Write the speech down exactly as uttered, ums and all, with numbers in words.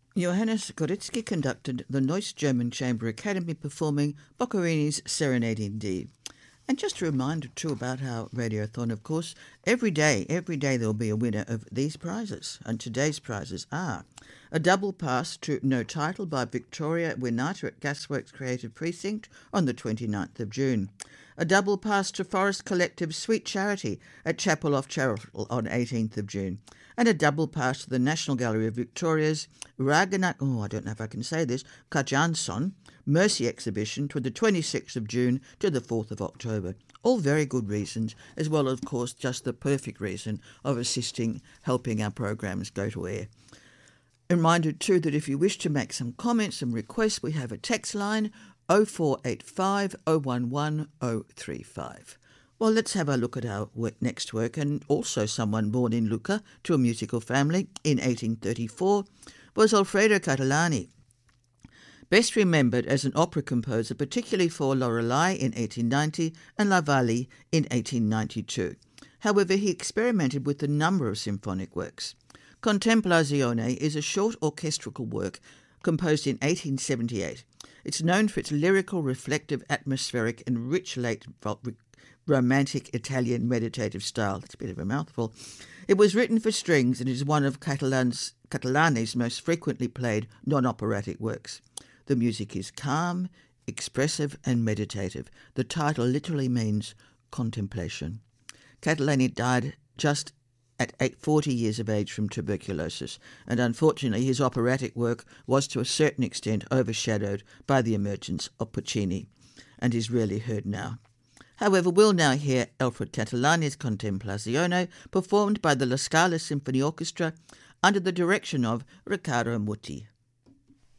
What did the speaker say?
Johannes Goretzky conducted the Neuss German Chamber Academy performing Boccherini's Serenade in D. And just a reminder too about our Radiothon, of course, every day, every day there will be a winner of these prizes. And today's prizes are a double pass to No Title by Victoria Winata at Gasworks Creative Precinct on the twenty-ninth of June. A double pass to Forest Collective Sweet Charity at Chapel off Charitable on eighteenth of June. And a double pass to the National Gallery of Victoria's Raghunath, oh, I don't know if I can say this, Kajansson Mercy Exhibition to the twenty-sixth of June to the fourth of October. All very good reasons, as well as, of course, just the perfect reason of assisting, helping our programs go to air. A reminder, too, that if you wish to make some comments and requests, we have a text line oh four eight five, oh one one, oh three five. Well, let's have a look at our work, next work, and also someone born in Lucca to a musical family in eighteen thirty-four was Alfredo Catalani. Best remembered as an opera composer, particularly for Lorelei in eighteen ninety and La Valle in eighteen ninety-two. However, he experimented with a number of symphonic works. Contemplazione is a short orchestral work composed in eighteen seventy-eight. It's known for its lyrical, reflective, atmospheric, and rich late romantic Italian meditative style. That's a bit of a mouthful. It was written for strings and is one of Catalan's, Catalani's most frequently played non-operatic works. The music is calm, expressive, and meditative. The title literally means contemplation. Catalani died just at forty years of age from tuberculosis, and unfortunately his operatic work was to a certain extent overshadowed by the emergence of Puccini, and is rarely heard now. However, we'll now hear Alfred Catalani's Contemplazione performed by the La Scala Symphony Orchestra under the direction of Riccardo Muti.